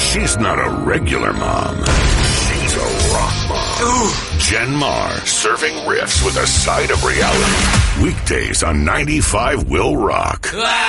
She's not a regular mom. She's a rock mom. Ooh. Jen Marr, serving riffs with a side of reality. Weekdays on 95 Will Rock.